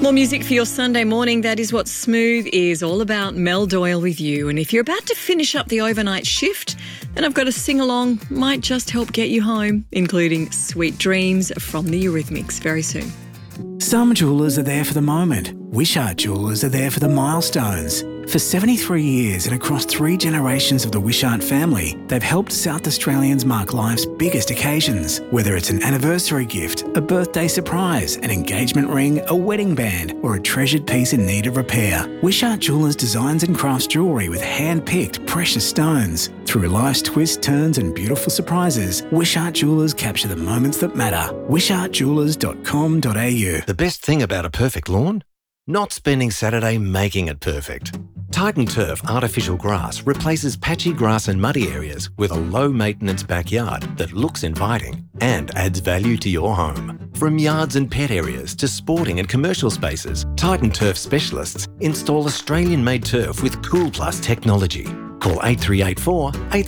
More music for your Sunday morning. That is what Smooth is all about. Mel Doyle with you. And if you're about to finish up the overnight shift, then I've got a sing-along. Might just help get you home, including Sweet Dreams from the Eurythmics very soon. Some jewellers are there for the moment. Wishart Jewellers are there for the milestones. For 73 years and across 3 generations of the Wishart family, they've helped South Australians mark life's biggest occasions. Whether it's an anniversary gift, a birthday surprise, an engagement ring, a wedding band, or a treasured piece in need of repair, Wishart Jewellers designs and crafts jewellery with hand-picked precious stones. Through life's twists, turns and beautiful surprises, Wishart Jewellers capture the moments that matter. wishartjewellers.com.au. The best thing about a perfect lawn? Not spending Saturday making it perfect. Titan Turf artificial grass replaces patchy grass and muddy areas with a low-maintenance backyard that looks inviting and adds value to your home. From yards and pet areas to sporting and commercial spaces, Titan Turf specialists install Australian-made turf with Cool Plus technology. Call 8384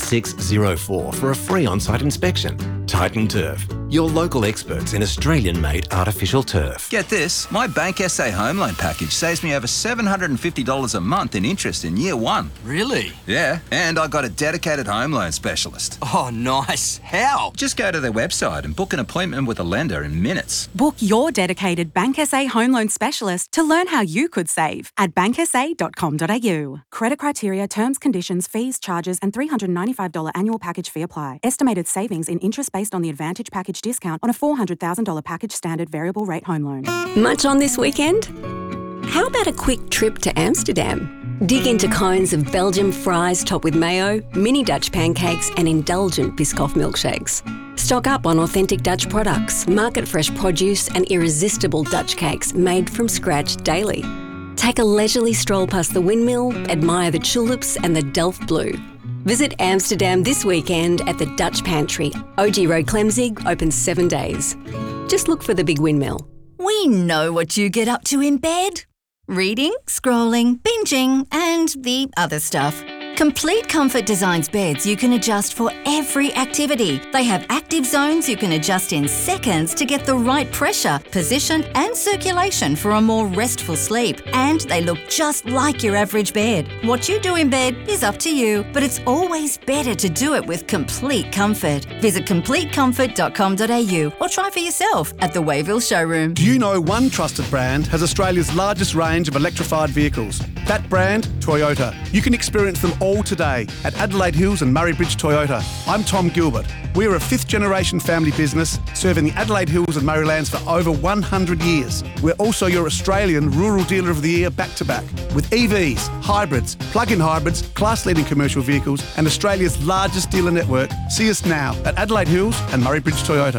8604 for a free on-site inspection. Titan Turf, your local experts in Australian-made artificial turf. Get this, my Bank SA home loan package saves me over $750 a month in interest in year one. Really? Yeah, and I got a dedicated home loan specialist. Oh, nice. How? Just go to their website and book an appointment with a lender in minutes. Book your dedicated Bank SA home loan specialist to learn how you could save at banksa.com.au. Credit criteria, terms, conditions, fees, charges and $395 annual package fee apply. Estimated savings in interest based on the Advantage package discount on a $400,000 package standard variable rate home loan. Much on this weekend? How about a quick trip to Amsterdam? Dig into cones of Belgian fries topped with mayo, mini Dutch pancakes and indulgent Biscoff milkshakes. Stock up on authentic Dutch products, market-fresh produce and irresistible Dutch cakes made from scratch daily. Take a leisurely stroll past the windmill, admire the tulips and the Delft Blue. Visit Amsterdam this weekend at the Dutch Pantry. OG Road Clemzig, open 7 days. Just look for the big windmill. We know what you get up to in bed. Reading, scrolling, binging, and the other stuff. Complete Comfort designs beds you can adjust for every activity. They have active zones you can adjust in seconds to get the right pressure, position and circulation for a more restful sleep. And they look just like your average bed. What you do in bed is up to you, but it's always better to do it with Complete Comfort. Visit CompleteComfort.com.au or try for yourself at the Wayville showroom. Do you know one trusted brand has Australia's largest range of electrified vehicles? That brand, Toyota. You can experience them all today at Adelaide Hills and Murray Bridge Toyota. I'm Tom Gilbert. We are a 5th generation family business serving the Adelaide Hills and Murraylands for over 100 years. We're also your Australian Rural Dealer of the Year back-to-back with EVs, hybrids, plug-in hybrids, class-leading commercial vehicles and Australia's largest dealer network. See us now at Adelaide Hills and Murray Bridge Toyota.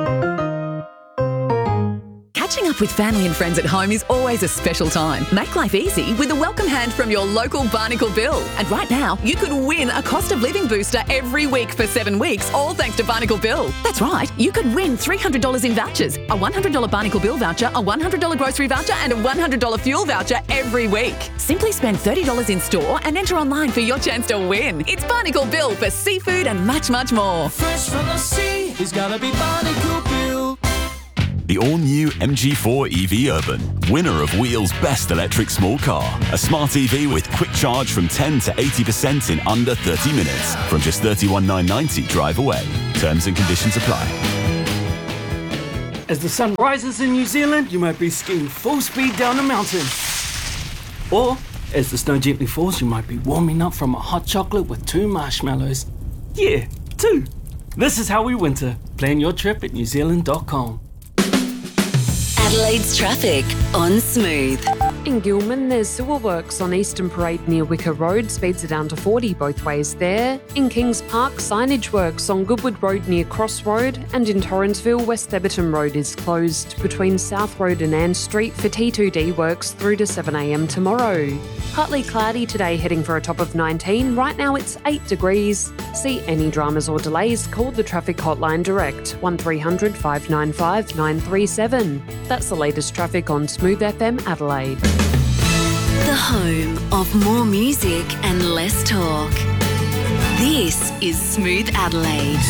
Catching up with family and friends at home is always a special time. Make life easy with a welcome hand from your local Barnacle Bill. And right now, you could win a cost of living booster every week for 7 weeks, all thanks to Barnacle Bill. That's right, you could win $300 in vouchers, a $100 Barnacle Bill voucher, a $100 grocery voucher and a $100 fuel voucher every week. Simply spend $30 in store and enter online for your chance to win. It's Barnacle Bill for seafood and much, much more. Fresh from the sea, it's gotta be Barnacle Bill. The all-new MG4 EV Urban, winner of Wheel's Best Electric Small Car. A smart EV with quick charge from 10 to 80% in under 30 minutes. From just $31,990 drive away. Terms and conditions apply. As the sun rises in New Zealand, you might be skiing full speed down a mountain. Or, as the snow gently falls, you might be warming up from a hot chocolate with 2 marshmallows. Yeah, 2. This is how we winter. Plan your trip at newzealand.com. Adelaide's traffic on Smooth. In Gilman, there's sewer works on Eastern Parade near Wicker Road. Speeds are down to 40 both ways there. In Kings Park, signage works on Goodwood Road near Cross Road. And in Torrensville, West Theberton Road is closed between South Road and Ann Street for T2D works through to 7 a.m. tomorrow. Partly cloudy today, heading for a top of 19. Right now it's 8 degrees. See any dramas or delays, call the traffic hotline direct, 1300 595 937. That's the latest traffic on Smooth FM Adelaide. The home of more music and less talk. This is Smooth Adelaide.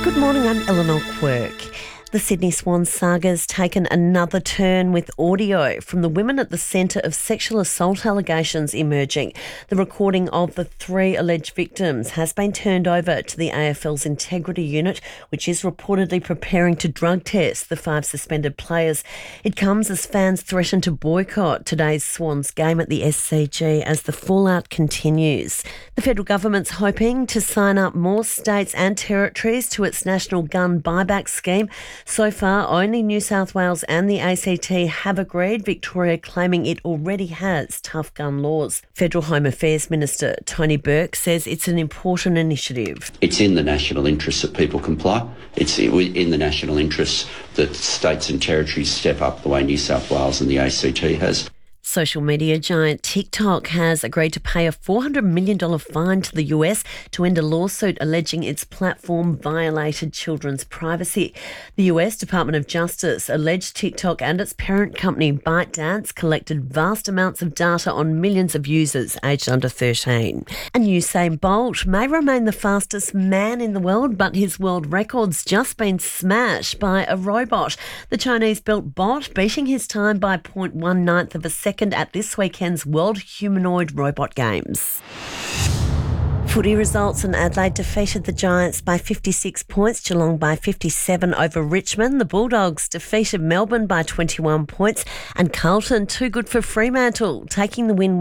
Good morning, I'm Eleanor Quirk. The Sydney Swans saga's taken another turn with audio from the women at the centre of sexual assault allegations emerging. The recording of the 3 alleged victims has been turned over to the AFL's Integrity Unit, which is reportedly preparing to drug test the 5 suspended players. It comes as fans threaten to boycott today's Swans game at the SCG as the fallout continues. The federal government's hoping to sign up more states and territories to its national gun buyback scheme. So far, only New South Wales and the ACT have agreed, Victoria claiming it already has tough gun laws. Federal Home Affairs Minister Tony Burke says it's an important initiative. It's in the national interest that people comply. It's in the national interest that states and territories step up the way New South Wales and the ACT has. Social media giant TikTok has agreed to pay a $400 million fine to the US to end a lawsuit alleging its platform violated children's privacy. The US Department of Justice alleged TikTok and its parent company ByteDance collected vast amounts of data on millions of users aged under 13. And Usain Bolt may remain the fastest man in the world, but his world record's just been smashed by a robot. The Chinese-built bot beating his time by 0.19 of a second at this weekend's World Humanoid Robot Games. Footy results, and Adelaide defeated the Giants by 56 points, Geelong by 57 over Richmond. The Bulldogs defeated Melbourne by 21 points, and Carlton too good for Fremantle, taking the win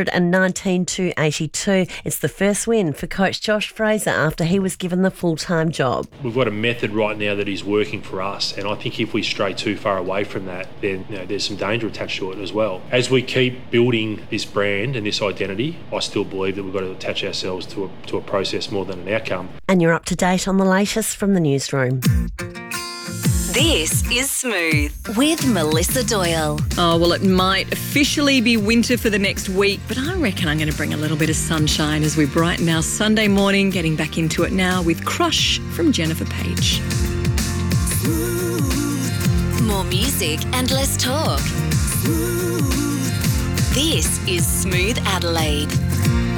119-82. It's the first win for coach Josh Fraser after he was given the full-time job. We've got a method right now that is working for us, and I think if we stray too far away from that, then there's some danger attached to it as well. As we keep building this brand and this identity, I still believe that we've got to attach ourselves to a process more than an outcome. And you're up to date on the latest from the newsroom. This is Smooth with Melissa Doyle. Oh, well, it might officially be winter for the next week, but I reckon I'm going to bring a little bit of sunshine as we brighten our Sunday morning, getting back into it now with Crush from Jennifer Page. More music and less talk. This is Smooth Adelaide.